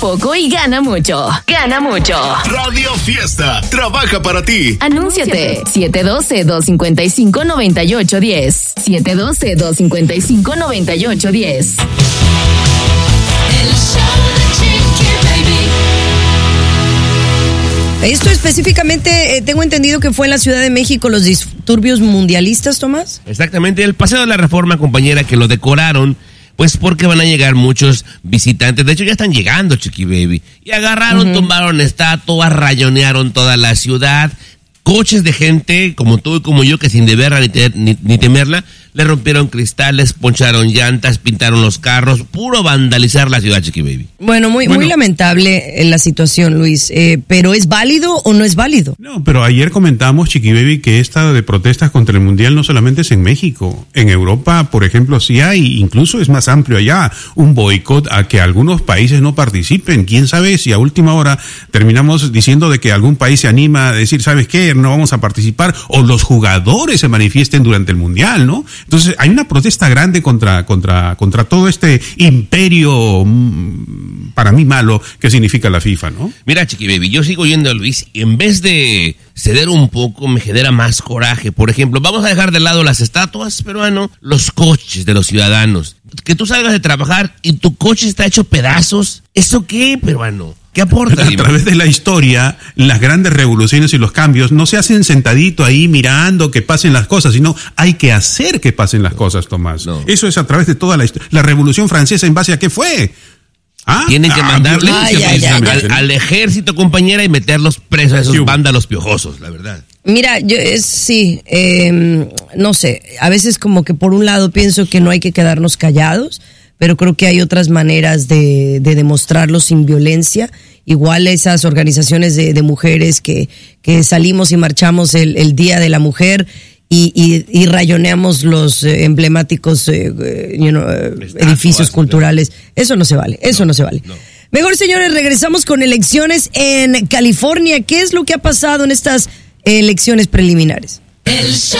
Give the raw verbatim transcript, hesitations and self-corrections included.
poco y gana mucho. Gana mucho. Radio Fiesta trabaja para ti. Anúnciate. siete uno dos, dos cinco cinco, nueve ocho uno cero. siete uno dos, dos cinco cinco, nueve ocho uno cero. El show de Chiqui Baby. Esto específicamente, eh, tengo entendido que fue en la Ciudad de México, los disturbios mundialistas, Tomás. Exactamente, el Paseo de la Reforma, compañera, que lo decoraron, pues porque van a llegar muchos visitantes. De hecho, ya están llegando, Chiqui Baby. Y agarraron, uh-huh. tumbaron estatuas, rayonearon toda la ciudad. Coches de gente, como tú y como yo, que sin deberla ni, te, ni, ni temerla, le rompieron cristales, poncharon llantas, pintaron los carros, puro vandalizar la ciudad, Chiqui Baby. Bueno, muy, bueno. muy lamentable la situación, Luis, eh, pero ¿es válido o no es válido? No, pero ayer comentamos, Chiqui Baby, que esta de protestas contra el Mundial no solamente es en México. En Europa, por ejemplo, sí hay, incluso es más amplio allá, un boicot a que algunos países no participen. ¿Quién sabe si a última hora terminamos diciendo de que algún país se anima a decir, ¿sabes qué? No vamos a participar, o los jugadores se manifiesten durante el Mundial, ¿no? Entonces hay una protesta grande contra contra contra todo este imperio mmm, para mí malo que significa la FIFA, ¿no? Mira, Chiqui Baby, yo sigo yendo a Luis y en vez de ceder un poco me genera más coraje. Por ejemplo, vamos a dejar de lado las estatuas, peruano, los coches de los ciudadanos. Que tú salgas de trabajar y tu coche está hecho pedazos. ¿Eso qué, peruano? ¿Qué aporta? A través de la historia, las grandes revoluciones y los cambios no se hacen sentadito ahí mirando que pasen las cosas, sino hay que hacer que pasen las cosas, Tomás. No. Eso es a través de toda la historia. La Revolución Francesa, ¿en base a qué fue? ¿Ah? Tienen que mandarle ah, ay, ay, ay, al, al ejército, compañera, y meterlos presos a esos vándalos piojosos, la verdad. Mira, yo es, sí, eh, no sé, a veces como que por un lado pienso que no hay que quedarnos callados, pero creo que hay otras maneras de, de demostrarlo sin violencia. Igual esas organizaciones de, de mujeres que, que salimos y marchamos el, el Día de la Mujer y, y, y rayoneamos los eh, emblemáticos eh, you know, eh, edificios culturales. Eso no se vale, eso no, no se vale. No. Mejor, señores, regresamos con elecciones en California. ¿Qué es lo que ha pasado en estas elecciones preliminares? El